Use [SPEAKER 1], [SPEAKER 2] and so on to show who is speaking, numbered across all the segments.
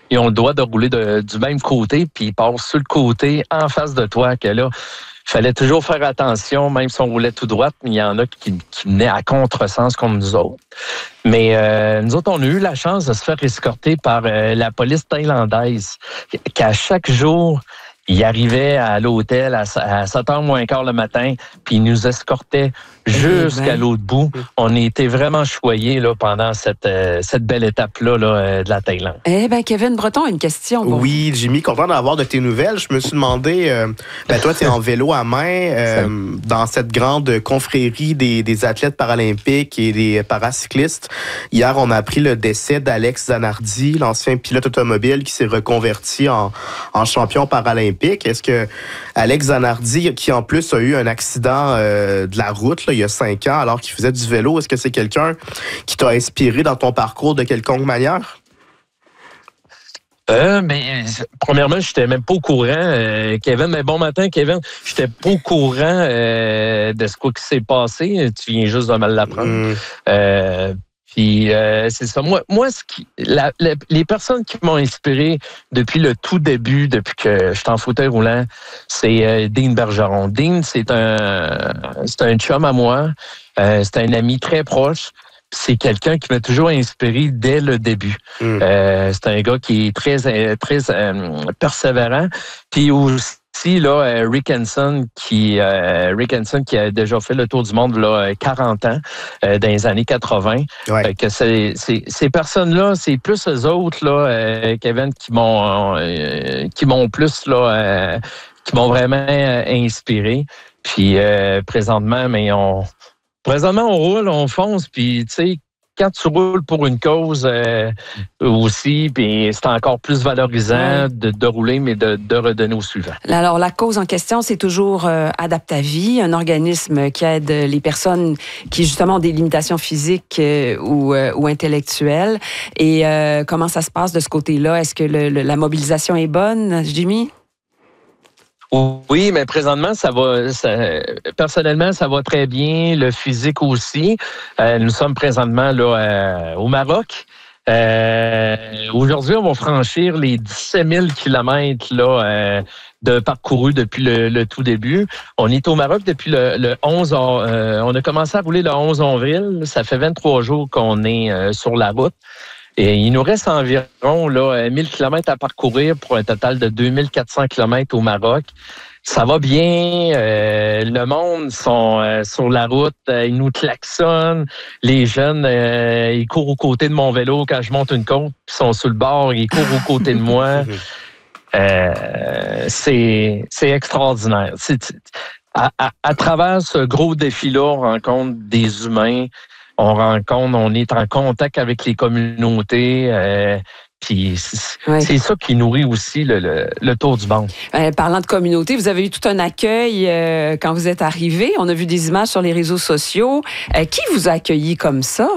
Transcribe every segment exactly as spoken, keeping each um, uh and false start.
[SPEAKER 1] ils ont le droit de rouler de, du même côté, puis ils passent sur le côté en face de toi, que là, il fallait toujours faire attention, même si on roulait tout droit, mais il y en a qui, qui venaient à contresens comme nous autres. Mais euh, nous autres, on a eu la chance de se faire escorter par euh, la police thaïlandaise, qu'à chaque jour, ils arrivaient à l'hôtel à sept heures moins quart le matin, puis ils nous escortaient jusqu'à l'autre bout. On a été vraiment choyés là, pendant cette, euh, cette belle étape-là là, euh, de la Thaïlande.
[SPEAKER 2] Eh bien, Kevin Breton a une question. Bon.
[SPEAKER 3] Oui, Jimmy, content d'avoir de tes nouvelles. Je me suis demandé, euh, ben toi, tu es en vélo à main euh, dans cette grande confrérie des, des athlètes paralympiques et des paracyclistes. Hier, on a appris le décès d'Alex Zanardi, l'ancien pilote automobile qui s'est reconverti en, en champion paralympique. Est-ce que Alex Zanardi, qui en plus a eu un accident euh, de la route là, il y a cinq ans alors qu'il faisait du vélo, est-ce que c'est quelqu'un qui t'a inspiré dans ton parcours de quelconque manière?
[SPEAKER 1] Euh, mais premièrement, je n'étais même pas au courant, euh, Kevin. Mais bon matin, Kevin. Je n'étais pas au courant euh, de ce quoi qui s'est passé. Tu viens juste de mal l'apprendre. Mm. Euh, Puis euh, c'est ça. Moi, moi ce qui, la, la, les personnes qui m'ont inspiré depuis le tout début, depuis que je suis en fauteuil roulant, c'est euh, Dean Bergeron. Dean, c'est un, c'est un chum à moi. Euh, c'est un ami très proche. C'est quelqu'un qui m'a toujours inspiré dès le début. Mm. Euh, c'est un gars qui est très, très euh, persévérant. Puis aussi, Si, là, Rick Hansen, qui, euh, Rick Hansen, qui a déjà fait le tour du monde là, quarante ans, euh, dans les années quatre-vingt. Ouais. Euh, que c'est, c'est, ces personnes-là, c'est plus eux autres, là, euh, Kevin, qui m'ont, euh, qui m'ont plus, là, euh, qui m'ont vraiment euh, inspiré. Puis euh, présentement, mais on, présentement, on roule, on fonce, puis tu sais, quand tu roules pour une cause euh, aussi, puis c'est encore plus valorisant ouais. de, de rouler, mais de, de redonner au suivant.
[SPEAKER 2] Alors, la cause en question, c'est toujours euh, Adaptavie, un organisme qui aide les personnes qui, justement, ont des limitations physiques euh, ou, euh, ou intellectuelles. Et euh, comment ça se passe de ce côté-là? Est-ce que le, le, la mobilisation est bonne, Jimmy?
[SPEAKER 1] Oui, mais présentement, ça va. Ça, personnellement, ça va très bien. Le physique aussi. Euh, nous sommes présentement là euh, au Maroc. Euh, aujourd'hui, on va franchir les dix-sept mille kilomètres là euh, de parcouru depuis le, le tout début. On est au Maroc depuis le, le onze. Euh, on a commencé à rouler le onze avril. Ça fait vingt-trois jours qu'on est euh, sur la route. Et il nous reste environ là, mille kilomètres à parcourir pour un total de deux mille quatre cents kilomètres au Maroc. Ça va bien. Euh, le monde sont euh, sur la route. Euh, ils nous klaxonnent. Les jeunes, euh, ils courent aux côtés de mon vélo quand je monte une côte. Ils sont sur le bord. Ils courent aux côtés de moi. Euh, c'est, c'est extraordinaire. C'est, à, à, à travers ce gros défi-là, on rencontre des humains. On rencontre, on est en contact avec les communautés. Euh, Puis c'est, oui. c'est ça qui nourrit aussi le, le, le tour du monde.
[SPEAKER 2] Euh, parlant de communauté, vous avez eu tout un accueil euh, quand vous êtes arrivé. On a vu des images sur les réseaux sociaux. Euh, qui vous a accueilli comme ça?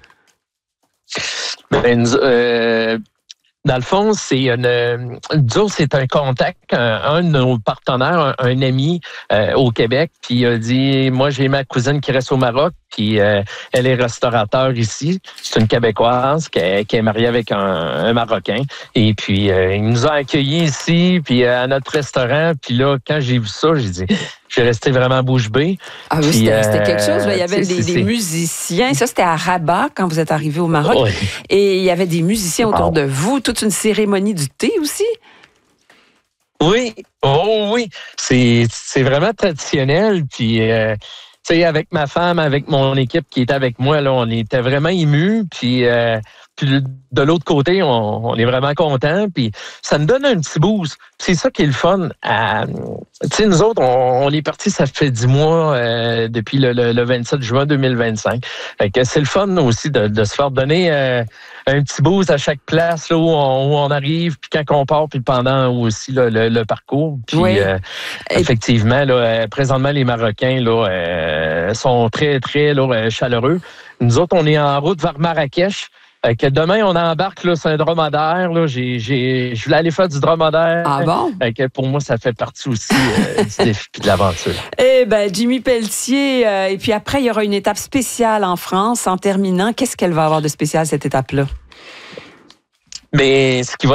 [SPEAKER 1] Ben, euh, dans le fond, c'est une, disons, c'est un contact, un, un de nos partenaires, un, un ami euh, au Québec, puis il a dit, moi j'ai ma cousine qui reste au Maroc, puis euh, elle est restaurateur ici. C'est une Québécoise qui est, qui est mariée avec un, un Marocain. Et puis, euh, il nous a accueillis ici, puis euh, à notre restaurant. Puis là, quand j'ai vu ça, j'ai dit, je suis resté vraiment bouche bée.
[SPEAKER 2] Ah oui, c'était, euh, c'était quelque chose. Là. Il y avait des, des musiciens. Ça, c'était à Rabat, quand vous êtes arrivé au Maroc. Oui. Et il y avait des musiciens autour wow. de vous. Toute une cérémonie du thé aussi.
[SPEAKER 1] Oui, oh oui. C'est, c'est vraiment traditionnel. Puis... Euh, Tu sais, avec ma femme, avec mon équipe qui était avec moi, là, on était vraiment émus. Puis, euh, puis de l'autre côté, on, on est vraiment contents. Puis ça nous donne un petit boost. C'est ça qui est le fun. Euh, tu sais, nous autres, on, on est partis, ça fait dix mois euh, depuis le, le, le vingt-sept juin deux mille vingt-cinq. Fait que c'est le fun aussi de, de se faire donner euh, un petit boost à chaque place là, où, on, où on arrive, puis quand on part, puis pendant aussi là, le, le parcours. Puis oui. euh, effectivement, là, présentement, les Marocains là, euh, sont très, très là, chaleureux. Nous autres, on est en route vers Marrakech. Euh, que demain, on embarque là, sur un dromadaire. Là, j'ai, j'ai, je voulais aller faire du dromadaire.
[SPEAKER 2] Ah bon?
[SPEAKER 1] Euh, que pour moi, ça fait partie aussi euh, du défi de l'aventure.
[SPEAKER 2] Eh bien, Jimmy Pelletier. Euh, et puis après, il y aura une étape spéciale en France. En terminant, qu'est-ce qu'elle va avoir de spécial, cette étape-là?
[SPEAKER 1] Mais ce qui va